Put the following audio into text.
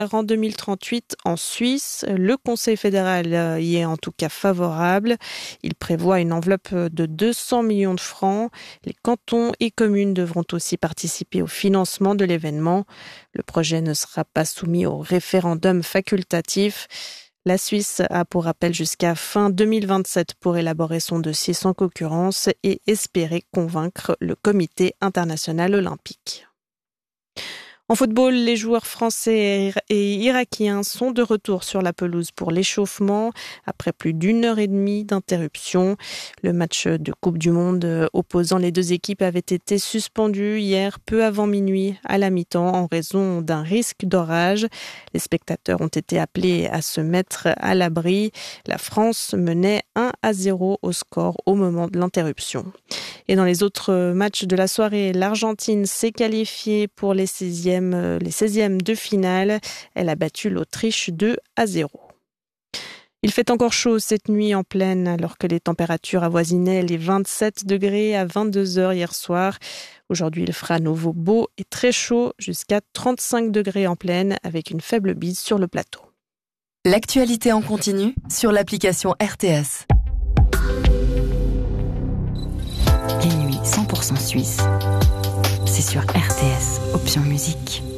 en 2038 en Suisse. Le Conseil fédéral y est en tout cas favorable. Il prévoit une enveloppe de 200 millions de francs. Les cantons et communes devront aussi participer au financement de l'événement. Le projet ne sera pas soumis au référendum facultatif. La Suisse a pour rappel jusqu'à fin 2027 pour élaborer son dossier sans concurrence et espérer convaincre le Comité international olympique. En football, les joueurs français et irakiens sont de retour sur la pelouse pour l'échauffement après plus d'1 heure et demie d'interruption. Le match de Coupe du Monde opposant les deux équipes avait été suspendu hier peu avant minuit à la mi-temps en raison d'un risque d'orage. Les spectateurs ont été appelés à se mettre à l'abri. La France menait 1-0 au score au moment de l'interruption. Et dans les autres matchs de la soirée, l'Argentine s'est qualifiée pour les 16e de finale. Elle a battu l'Autriche 2-0. Il fait encore chaud cette nuit en plaine alors que les températures avoisinaient les 27 degrés à 22 heures hier soir. Aujourd'hui, il fera à nouveau beau et très chaud jusqu'à 35 degrés en plaine avec une faible bise sur le plateau. L'actualité en continu sur l'application RTS. Les nuits 100% suisses, c'est sur RTS, option musique.